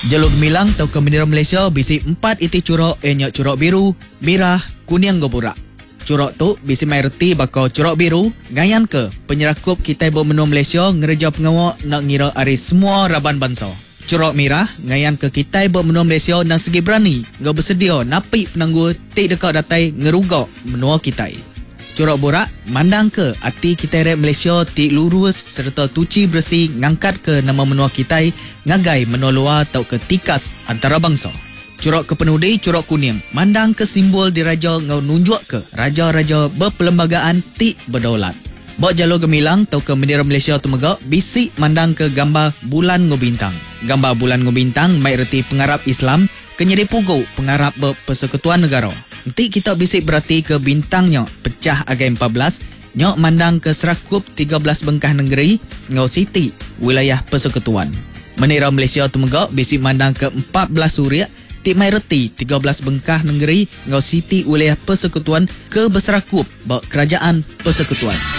Jalur gemilang tau ke bendera Malaysia bisi 4 iti curok nyok curok biru, merah, kuning goburak. Curok tu bisi mai reti bakal curok biru ngayan ke penyerakup kita benua Malaysia ngereja pengawak nak ngira ari semua raban bangsa. Curok merah ngayan ke kita benua Malaysia nak segi berani ngau bersedia napi penangguh tik dekat datai ngerugak benua kita. Curok borak mandang ke hati kita rek Malaysia tik lurus serta tuci bersih ngangkat ke nama menua kita ngagai menua luar tau ke tikas antara bangsa. Curok kepenudi curok kuning mandang ke simbol diraja ngau nunjuk ke raja-raja berperlembagaan tik berdaulat. Bok jalur gemilang tau ke bendera Malaysia temegak bisik mandang ke gambar bulan ngobintang. Gambar bulan ngobintang mai reti pengarap Islam kenyedi pugu pengarap berpersekutuan negara. Nanti kita bisik berarti ke bintangnya pecah agai 14 nyok mandang ke serakup 13 bengkah negeri ngau siti wilayah persekutuan. Menira Malaysia temegak bisik mandang ke 14 suria tik mai reti 13 bengkah negeri ngau siti wilayah persekutuan ke berserakup bak kerajaan persekutuan.